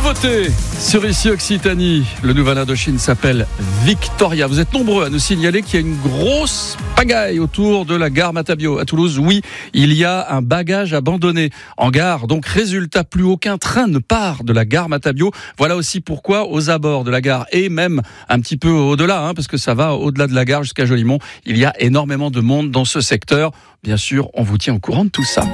Nouveauté sur ici Occitanie. Le nouvel Indochine s'appelle Victoria. Vous êtes nombreux à nous signaler qu'il y a une grosse pagaille autour de la gare Matabio à Toulouse. Oui, il y a un bagage abandonné en gare. Donc résultat, plus aucun train ne part de la gare Matabio. Voilà aussi pourquoi aux abords de la gare et même un petit peu au-delà, parce que ça va au-delà de la gare jusqu'à Jolimont, il y a énormément de monde dans ce secteur. Bien sûr, on vous tient au courant de tout ça.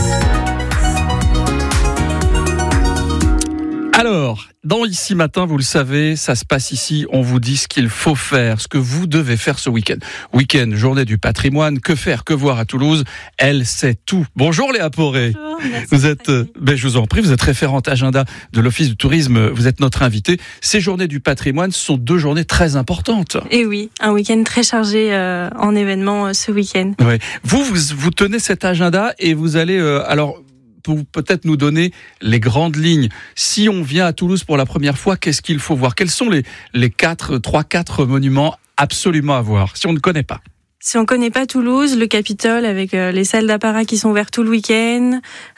Alors, dans Ici Matin, vous le savez, ça se passe ici, on vous dit ce qu'il faut faire, ce que vous devez faire ce week-end. Week-end, journée du patrimoine, que faire, que voir à Toulouse, elle sait tout. Bonjour Léa Poré. Bonjour, merci. Vous êtes, je vous en prie, vous êtes référente agenda de l'Office du tourisme, vous êtes notre invitée. Ces journées du patrimoine sont 2 journées très importantes. Et oui, un week-end très chargé en événements ce week-end. Ouais. Vous tenez cet agenda et vous allez, pour peut-être nous donner les grandes lignes. Si on vient à Toulouse pour la première fois, qu'est-ce qu'il faut voir? Quels sont les 3-4 monuments absolument à voir, si on ne connaît pas? Si on ne connaît pas Toulouse, le Capitole avec les salles d'apparat qui sont ouvertes tout le week-end,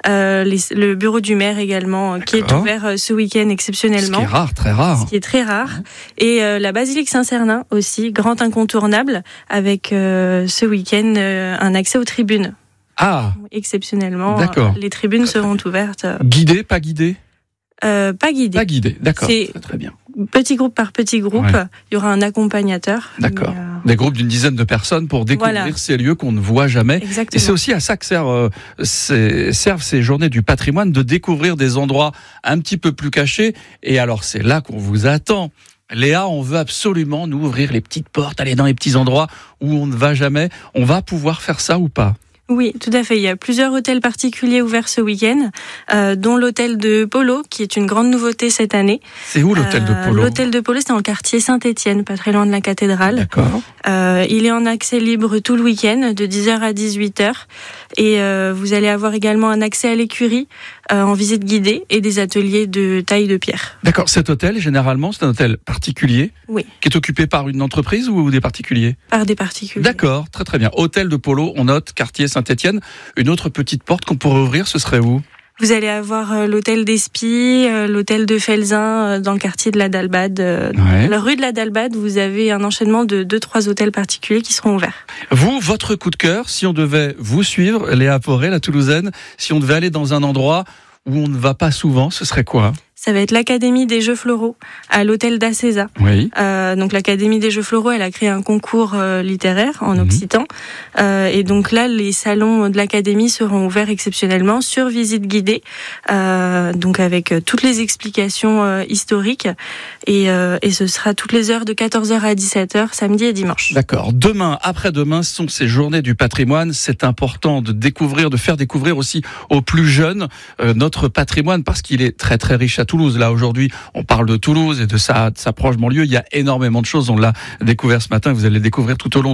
le bureau du maire également qui est ouvert ce week-end exceptionnellement. Ce qui est rare, très rare. Ce qui est très rare. Et la basilique Saint-Cernin aussi, grand incontournable, avec ce week-end un accès aux tribunes. Ah, exceptionnellement, d'accord. Les tribunes seront ouvertes. Guidé, pas guidé? Pas guidé. Pas guidé, d'accord. C'est très bien. Petit groupe par petit groupe, Ouais. Il y aura un accompagnateur. D'accord. Des groupes d'une dizaine de personnes pour découvrir ces lieux qu'on ne voit jamais. Exactement. Et c'est aussi à ça que servent ces journées du patrimoine, de découvrir des endroits un petit peu plus cachés. Et alors, c'est là qu'on vous attend. Léa, on veut absolument nous ouvrir les petites portes, aller dans les petits endroits où on ne va jamais. On va pouvoir faire ça ou pas? Oui, tout à fait. Il y a plusieurs hôtels particuliers ouverts ce week-end, dont l'hôtel de Polo, qui est une grande nouveauté cette année. C'est où l'hôtel de Polo? L'hôtel de Polo, c'est dans le quartier Saint-Étienne, pas très loin de la cathédrale. D'accord. Il est en accès libre tout le week-end, de 10h à 18h. Et vous allez avoir également un accès à l'écurie, en visite guidée, et des ateliers de taille de pierre. D'accord. Cet hôtel, généralement, c'est un hôtel particulier, Oui, qui est occupé par une entreprise ou des particuliers? par des particuliers. D'accord, très très bien. Hôtel de Polo, on note, quartier Saint-Étienne. Une autre petite porte qu'on pourrait ouvrir, ce serait où? Vous allez avoir l'hôtel d'Espy, l'hôtel de Felzin dans le quartier de la Dalbade. Ouais. La rue de la Dalbade, vous avez un enchaînement de 2-3 hôtels particuliers qui seront ouverts. Vous, votre coup de cœur, si on devait vous suivre, Léa Poré, la Toulousaine, si on devait aller dans un endroit où on ne va pas souvent, ce serait quoi? Ça va être l'Académie des Jeux Floraux à l'hôtel d'Acésa. Oui. Donc l'Académie des Jeux Floraux, elle a créé un concours littéraire en occitan. Et donc là, les salons de l'Académie seront ouverts exceptionnellement sur visite guidée, donc avec toutes les explications historiques. Et ce sera toutes les heures de 14h à 17h, samedi et dimanche. D'accord. Demain, après-demain, ce sont ces journées du patrimoine. C'est important de découvrir, de faire découvrir aussi aux plus jeunes notre patrimoine, parce qu'il est très très riche à Toulouse. Là, aujourd'hui, on parle de Toulouse et de sa proche banlieue. Il y a énormément de choses. On l'a découvert ce matin. Vous allez le découvrir tout au long